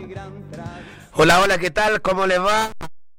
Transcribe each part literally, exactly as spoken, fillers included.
Hola, hola, ¿qué tal? ¿Cómo les va?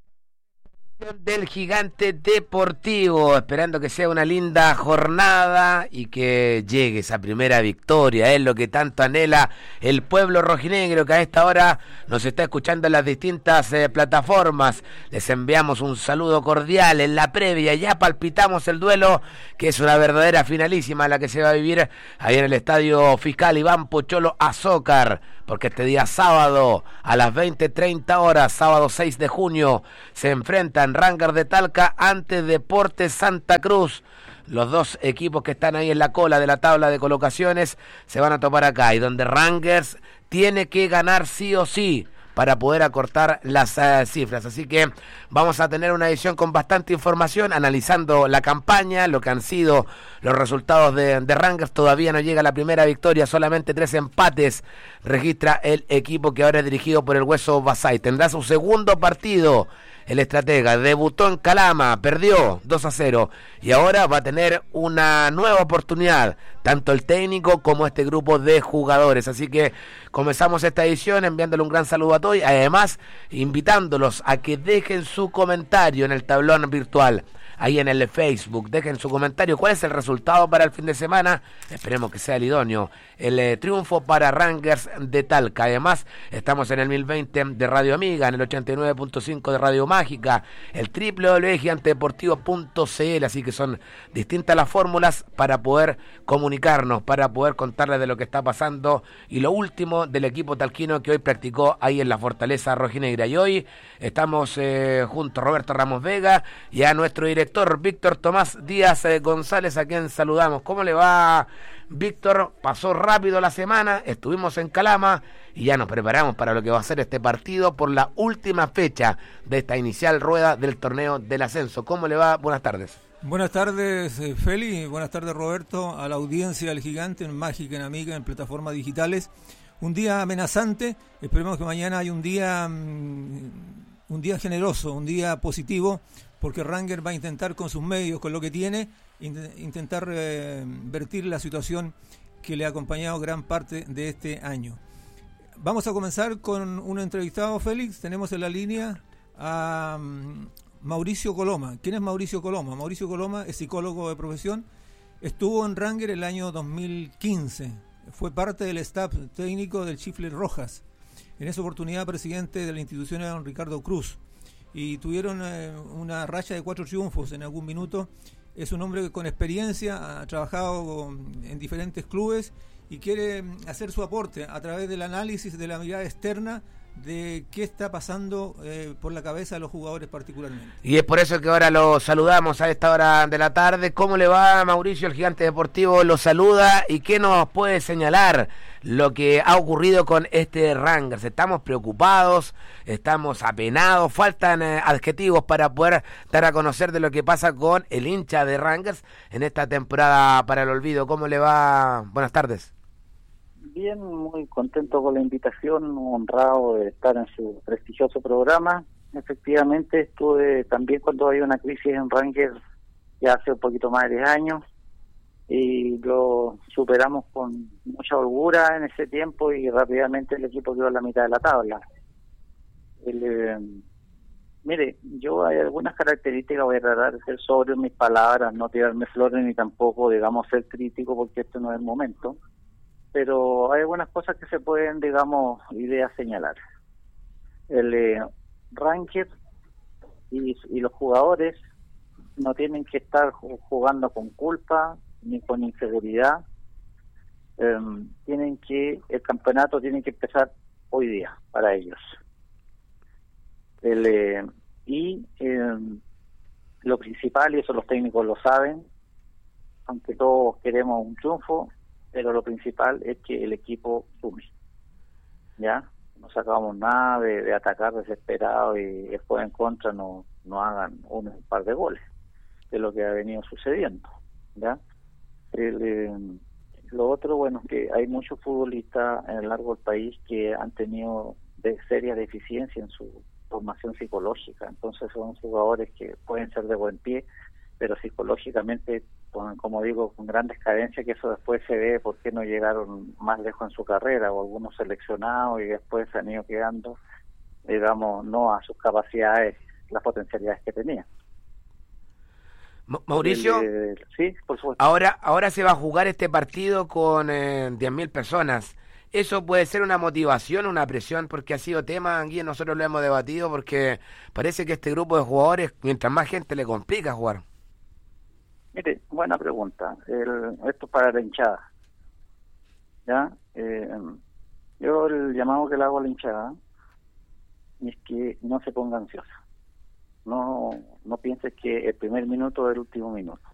Del Gigante Deportivo, esperando que sea una linda jornada y que llegue esa primera victoria, es lo que tanto anhela el pueblo rojinegro, que a esta hora nos está escuchando en las distintas eh, plataformas. Les enviamos un saludo cordial en la previa, ya palpitamos el duelo, que es una verdadera finalísima la que se va a vivir ahí en el Estadio Fiscal Iván Pocholo Azócar, porque este día sábado a las veinte treinta horas, sábado seis de junio, se enfrentan Rangers de Talca ante Deportes Santa Cruz. Los dos equipos que están ahí en la cola de la tabla de colocaciones se van a topar acá, y donde Rangers tiene que ganar sí o sí para poder acortar las uh, cifras. Así que vamos a tener una edición con bastante información, analizando la campaña, lo que han sido los resultados de, de Rangers. Todavía no llega la primera victoria, solamente tres empates registra el equipo que ahora es dirigido por el Hueso Basay. Tendrá su segundo partido. El estratega debutó en Calama, perdió dos a cero y ahora va a tener una nueva oportunidad, tanto el técnico como este grupo de jugadores. Así que comenzamos esta edición enviándole un gran saludo a todos, además invitándolos a que dejen su comentario en el tablón virtual, ahí en el Facebook. Dejen su comentario, cuál es el resultado para el fin de semana, esperemos que sea el idóneo, el eh, triunfo para Rangers de Talca. Además estamos en el mil veinte de Radio Amiga, en el ochenta y nueve punto cinco de Radio Mágica, el doble u doble u doble u punto gigantedeportivo punto c l, así que son distintas las fórmulas para poder comunicarnos, para poder contarles de lo que está pasando y lo último del equipo talquino que hoy practicó ahí en la Fortaleza Rojinegra. Y hoy estamos eh, junto a Roberto Ramos Vega y a nuestro director Víctor Tomás Díaz eh, González, a quien saludamos. ¿Cómo le va, Víctor? Pasó rápido la semana, estuvimos en Calama y ya nos preparamos para lo que va a ser este partido por la última fecha de esta inicial rueda del torneo del ascenso. ¿Cómo le va? Buenas tardes. Buenas tardes, eh, Feli, buenas tardes, Roberto, a la audiencia del Gigante en Mágica, en Amiga, en plataformas digitales. Un día amenazante, esperemos que mañana haya un día um, un día generoso, un día positivo, porque Rangers va a intentar con sus medios, con lo que tiene, int- intentar eh, vertir la situación que le ha acompañado gran parte de este año. Vamos a comenzar con un entrevistado, Félix. Tenemos en la línea a um, Mauricio Coloma. ¿Quién es Mauricio Coloma? Mauricio Coloma es psicólogo de profesión, estuvo en Rangers el año dos mil quince, fue parte del staff técnico del Chifle Rojas, en esa oportunidad presidente de la institución era don Ricardo Cruz, y tuvieron eh, una racha de cuatro triunfos en algún minuto. Es un hombre con experiencia, ha trabajado en diferentes clubes y quiere hacer su aporte a través del análisis de la mirada externa de qué está pasando eh, por la cabeza de los jugadores particularmente. Y es por eso que ahora lo saludamos a esta hora de la tarde. ¿Cómo le va, Mauricio? El Gigante Deportivo lo saluda. ¿Y qué nos puede señalar lo que ha ocurrido con este Rangers? Estamos preocupados, estamos apenados, faltan eh, adjetivos para poder dar a conocer de lo que pasa con el hincha de Rangers en esta temporada para el olvido. ¿Cómo le va? Buenas tardes. Bien, muy contento con la invitación, honrado de estar en su prestigioso programa. Efectivamente, estuve también cuando había una crisis en Rangers ya hace un poquito más de diez años y lo superamos con mucha holgura en ese tiempo y rápidamente el equipo quedó en la mitad de la tabla. El, eh, mire, yo hay algunas características, voy a tratar de ser sobrio en mis palabras, no tirarme flores ni tampoco, digamos, ser crítico porque este no es el momento. Pero hay algunas cosas que se pueden, digamos, ideas señalar. El eh, Rangers y, y los jugadores no tienen que estar jugando con culpa ni con inseguridad. Eh, tienen que, el campeonato tiene que empezar hoy día para ellos. El, eh, y eh, lo principal, y eso los técnicos lo saben, aunque todos queremos un triunfo, pero lo principal es que el equipo sume, ¿ya? No sacamos nada de, de atacar desesperado y después en contra no, no hagan un, un par de goles, de lo que ha venido sucediendo, ¿ya? El, eh, lo otro, bueno, que hay muchos futbolistas en el largo del país que han tenido de serias deficiencias en su formación psicológica, entonces son jugadores que pueden ser de buen pie, pero psicológicamente con, como digo, con grandes carencias, que eso después se ve por qué no llegaron más lejos en su carrera, o algunos seleccionados y después se han ido quedando, digamos, no a sus capacidades, las potencialidades que tenían. Ma- Mauricio, El, eh, sí, por supuesto. ahora, ahora se va a jugar este partido con eh, diez mil personas. ¿Eso puede ser una motivación, una presión? Porque ha sido tema, aquí nosotros lo hemos debatido, porque parece que este grupo de jugadores, mientras más gente le complica jugar. Mire, buena pregunta. El, esto es para la hinchada. ¿Ya? Eh, yo el llamado que le hago a la hinchada es que no se ponga ansiosa. No, no pienses que el primer minuto es el último minuto.